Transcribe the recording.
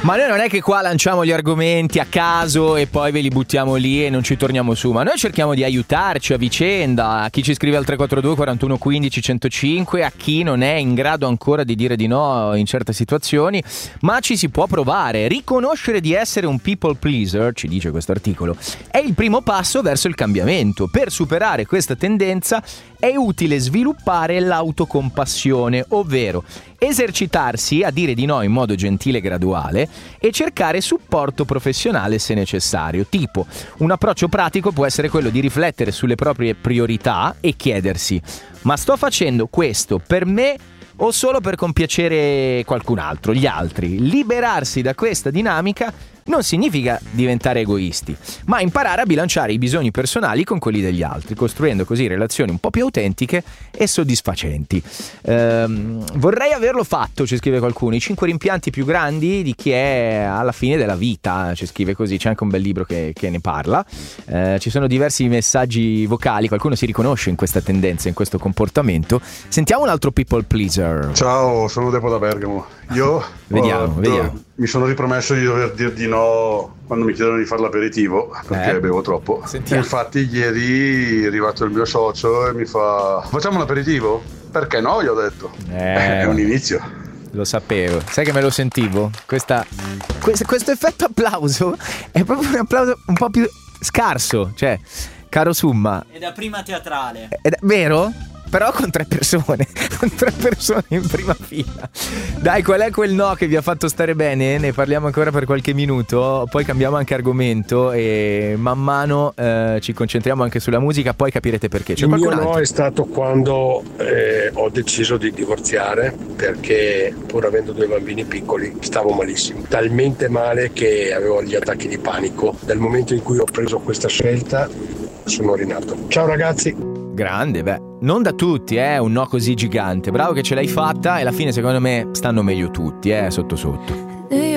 Ma noi non è che qua lanciamo gli argomenti a caso e poi ve li buttiamo lì e non ci torniamo su, ma noi cerchiamo di aiutarci a vicenda, a chi ci scrive al 342 41 15 105, a chi non è in grado ancora di dire di no in certe situazioni, ma ci si può provare. Riconoscere di essere un people pleaser, ci dice questo articolo, è il primo passo verso il cambiamento. Per superare questa tendenza è utile sviluppare l'autocompassione, ovvero esercitarsi a dire di no in modo gentile e graduale e cercare supporto professionale se necessario. Tipo, un approccio pratico può essere quello di riflettere sulle proprie priorità e chiedersi: ma sto facendo questo per me o solo per compiacere qualcun altro, gli altri? Liberarsi da questa dinamica non significa diventare egoisti, ma imparare a bilanciare i bisogni personali con quelli degli altri, costruendo così relazioni un po' più autentiche e soddisfacenti. Vorrei averlo fatto, ci scrive qualcuno, i 5 rimpianti più grandi di chi è alla fine della vita, ci scrive così, c'è anche un bel libro che ne parla. Ci sono diversi messaggi vocali, qualcuno si riconosce in questa tendenza, in questo comportamento. Sentiamo un altro people pleaser. Ciao, sono Depo da Bergamo. Io vediamo. Mi sono ripromesso di dover dir di no quando mi chiedono di fare l'aperitivo, perché bevo troppo. Sentiamo. Infatti ieri è arrivato il mio socio e mi fa: facciamo l'aperitivo? Perché no? Gli ho detto. È un inizio. Lo sapevo, sai che me lo sentivo? Questo effetto applauso è proprio un applauso un po' più scarso, cioè, caro Summa. È da prima teatrale. È vero? Però con 3 persone in prima fila. Dai, qual è quel no che vi ha fatto stare bene? Ne parliamo ancora per qualche minuto, poi cambiamo anche argomento e man mano ci concentriamo anche sulla musica, poi capirete perché. C'è il mio altro? no è stato quando ho deciso di divorziare, perché pur avendo 2 bambini piccoli stavo malissimo, talmente male che avevo gli attacchi di panico. Dal momento in cui ho preso questa scelta sono rinato. Ciao ragazzi. Grande, non da tutti, un no così gigante. Bravo che ce l'hai fatta e alla fine secondo me stanno meglio tutti, sotto sotto.